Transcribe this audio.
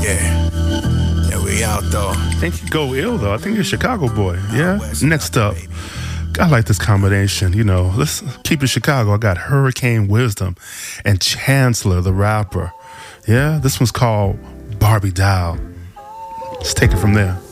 Yeah. Yeah, we out though. I think you go ill though. I think you're a Chicago boy. Yeah. Next up, I like this combination. You know, let's keep it Chicago. I got Hurricane Wisdom and Chancellor, the rapper. Yeah, this one's called Barbie Doll. Let's take it from there.